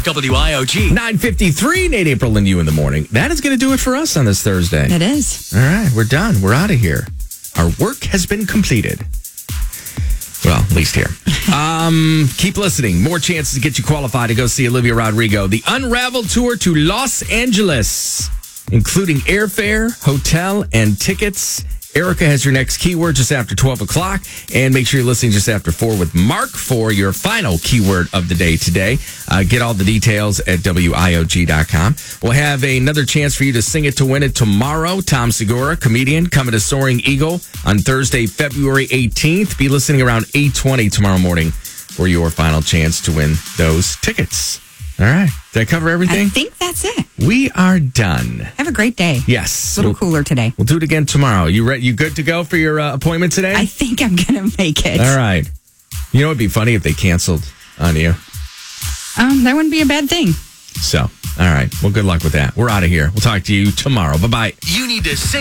WIOG. 9:53, Nate, April, and you in the morning. That is going to do it for us on this Thursday. It is. All right, we're done. We're out of here. Our work has been completed. Well, at least here. Keep listening. More chances to get you qualified to go see Olivia Rodrigo. The Unravel Tour to Los Angeles, including airfare, hotel, and tickets. Erica has your next keyword just after 12 o'clock. And make sure you're listening just after 4 with Mark for your final keyword of the day today. Get all the details at WIOG.com. We'll have another chance for you to sing it to win it tomorrow. Tom Segura, comedian, coming to Soaring Eagle on Thursday, February 18th. Be listening around 8:20 tomorrow morning for your final chance to win those tickets. All right. Did I cover everything? I think that's it. We are done. Have a great day. Yes. A little cooler today. We'll do it again tomorrow. You good to go for your appointment today? I think I'm going to make it. All right. You know, it'd be funny if they canceled on you. That wouldn't be a bad thing. So, all right. Well, good luck with that. We're out of here. We'll talk to you tomorrow. Bye-bye. You need to sing.